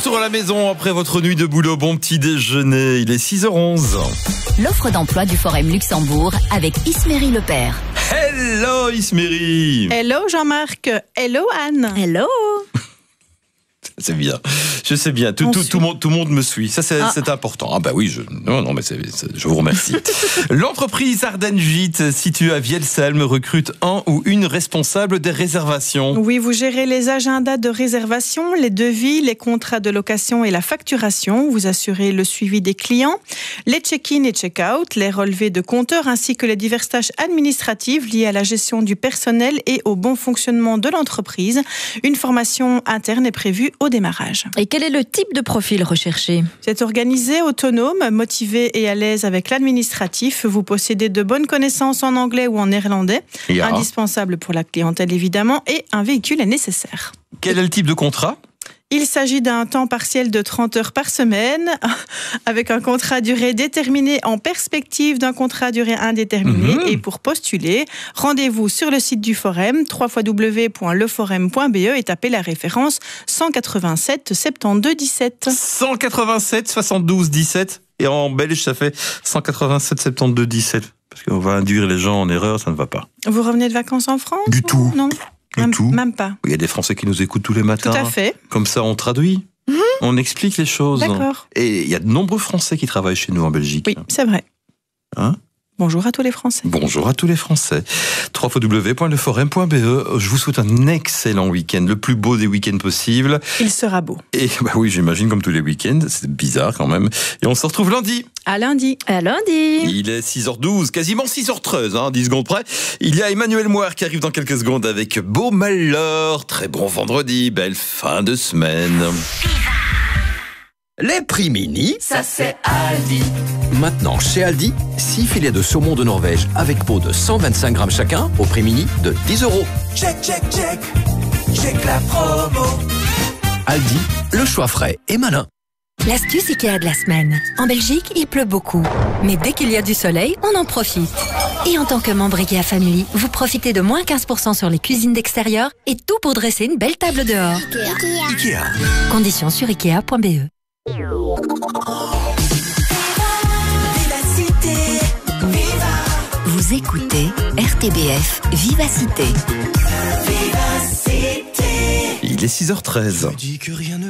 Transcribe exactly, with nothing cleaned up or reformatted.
retour à la maison après votre nuit de boulot. Bon petit déjeuner, il est six heures onze. L'offre d'emploi du Forum Luxembourg avec Isméry Lepère. Hello Isméry. Hello Jean-Marc. Hello Anne. Hello. C'est bien, je sais bien, tout, tout, tout, le monde, tout le monde me suit, ça c'est, ah. c'est important. Ah bah oui, je, non, non mais c'est, c'est, je vous remercie. L'entreprise Ardennes Gîtes, située à Vielsalm, recrute un ou une responsable des réservations. Oui, vous gérez les agendas de réservation, les devis, les contrats de location et la facturation. Vous assurez le suivi des clients, les check-in et check-out, les relevés de compteurs ainsi que les diverses tâches administratives liées à la gestion du personnel et au bon fonctionnement de l'entreprise. Une formation interne est prévue au démarrage. Et quel est le type de profil recherché ? C'est organisé, autonome, motivé et à l'aise avec l'administratif. Vous possédez de bonnes connaissances en anglais ou en néerlandais, yeah. indispensable pour la clientèle évidemment, et un véhicule est nécessaire. Quel est le type de contrat ? Il s'agit d'un temps partiel de trente heures par semaine, avec un contrat à durée déterminée en perspective d'un contrat à durée indéterminée. Mmh. Et pour postuler, rendez-vous sur le site du Forum, w w w point le forum point b e, et tapez la référence cent quatre-vingt-sept soixante-douze dix-sept. cent quatre-vingt-sept soixante-douze dix-sept. Et en belge, ça fait cent quatre-vingt-sept soixante-douze dix-sept. Parce qu'on va induire les gens en erreur, ça ne va pas. Vous revenez de vacances en France ? Du tout. Non. Du même, tout. Même pas. Il y a des Français qui nous écoutent tous les matins. Tout à fait. Comme ça, on traduit. Mmh. On explique les choses. D'accord. Et il y a de nombreux Français qui travaillent chez nous en Belgique. Oui, c'est vrai. Hein ? Bonjour à tous les Français. Bonjour à tous les Français. w w w point le forum point b e. Je vous souhaite un excellent week-end, le plus beau des week-ends possibles. Il sera beau. Et bah oui, j'imagine comme tous les week-ends. C'est bizarre quand même. Et on se retrouve lundi. À lundi. À lundi. Il est six heures douze, quasiment six heures treize, hein, dix secondes près. Il y a Emmanuel Moir qui arrive dans quelques secondes avec Beau Malheur. Très bon vendredi, belle fin de semaine. Les prix mini, ça c'est Aldi. Maintenant chez Aldi, six filets de saumon de Norvège avec peau de cent vingt-cinq grammes chacun au prix mini de dix euros. Check, check, check, check la promo. Aldi, le choix frais et malin. L'astuce Ikea de la semaine. En Belgique, il pleut beaucoup. Mais dès qu'il y a du soleil, on en profite. Et en tant que membre Ikea Family, vous profitez de moins quinze pour cent sur les cuisines d'extérieur et tout pour dresser une belle table dehors. Ikea. Ikea. Conditions sur ikea point b e. Vous écoutez R T B F Vivacité. Il est six heures treize. Je dis que rien